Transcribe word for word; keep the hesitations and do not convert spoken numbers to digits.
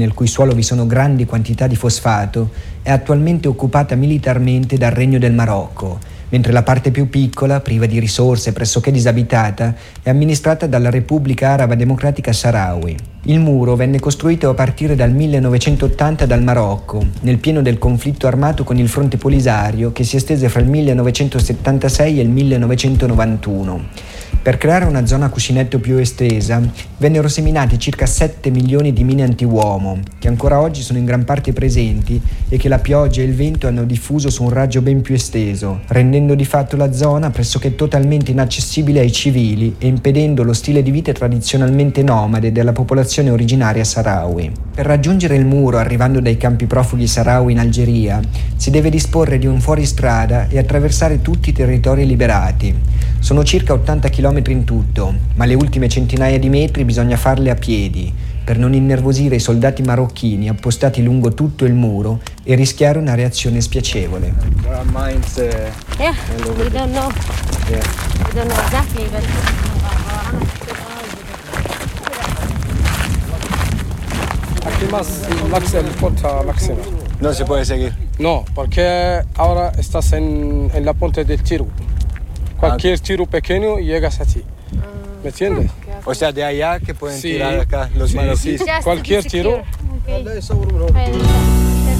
nel cui suolo vi sono grandi quantità di fosfato, è attualmente occupata militarmente dal Regno del Marocco, mentre la parte più piccola, priva di risorse e pressoché disabitata, è amministrata dalla Repubblica Araba Democratica Sahrawi. Il muro venne costruito a partire dal millenovecentottanta dal Marocco, nel pieno del conflitto armato con il Fronte Polisario che si estese fra il millenovecentosettantasei e il millenovecentonovantuno. Per creare una zona cuscinetto più estesa, vennero seminati circa sette milioni di mine antiuomo, che ancora oggi sono in gran parte presenti e che la pioggia e il vento hanno diffuso su un raggio ben più esteso, rendendo di fatto la zona pressoché totalmente inaccessibile ai civili e impedendo lo stile di vita tradizionalmente nomade della popolazione originaria sahrawi. Per raggiungere il muro arrivando dai campi profughi sahrawi in Algeria, si deve disporre di un fuoristrada e attraversare tutti i territori liberati. Sono circa ottanta chilometri in tutto, ma le ultime centinaia di metri bisogna farle a piedi, per non innervosire i soldati marocchini appostati lungo tutto il muro e rischiare una reazione spiacevole. Yeah, we don't know. Yeah. We don't know exactly, but... Aquí más láxima, importa láxima. No se puede seguir. No, porque ahora estás en, en la punta del tiro. Cualquier tiro pequeño llegas a ti. ¿Me entiendes? O sea, de allá que pueden Sí, tirar acá los sí, marroquíes. sí. Cualquier tiro. Okay.